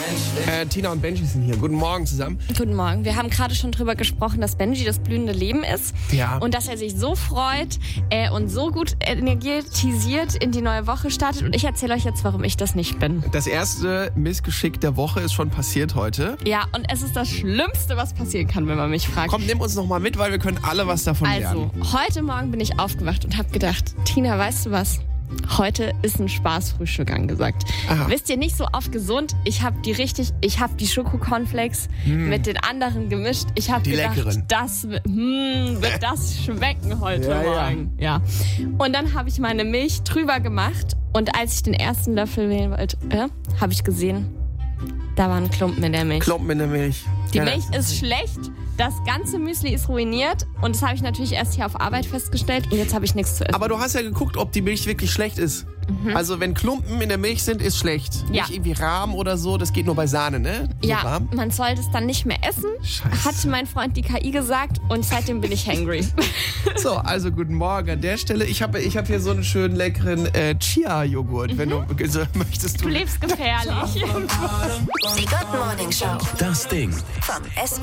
Tina und Benji sind hier. Guten Morgen zusammen. Guten Morgen. Wir haben gerade schon drüber gesprochen, dass Benji das blühende Leben ist. Ja. Und dass er sich so freut und so gut energetisiert in die neue Woche startet. Und ich erzähle euch jetzt, warum ich das nicht bin. Das erste Missgeschick der Woche ist schon passiert heute. Ja, und es ist das Schlimmste, was passieren kann, wenn man mich fragt. Komm, nimm uns noch mal mit, weil wir können alle was davon lernen. Also, heute Morgen bin ich aufgewacht und habe gedacht, Tina, weißt du was? Heute ist ein Spaßfrühstück angesagt. Aha. Wisst ihr, nicht so auf gesund. Ich habe die Schoko-Cornflakes mit den anderen gemischt. Ich habe Die gedacht, leckeren. das wird das schmecken heute Ja, ja. Morgen. Ja. Und dann habe ich meine Milch drüber gemacht und als ich den ersten Löffel wählen wollte, habe ich gesehen, da war ein Klumpen in der Milch. Klumpen in der Milch. Die Ja, Milch ist schlecht, das ganze Müsli ist ruiniert und das habe ich natürlich erst hier auf Arbeit festgestellt und jetzt habe ich nichts zu essen. Aber du hast ja geguckt, ob die Milch wirklich schlecht ist. Also wenn Klumpen in der Milch sind, ist schlecht. Ja. Nicht irgendwie Rahm oder so, das geht nur bei Sahne, ne? So Ja, Rahm. man sollte es dann nicht mehr essen, Scheiße. hat mein Freund die KI gesagt und seitdem bin ich hangry. So, also guten Morgen an der Stelle. Ich hab hier so einen schönen leckeren Chia-Joghurt, wenn du möchtest. Du lebst gefährlich. Die Good Morning Show. Das Ding. Vom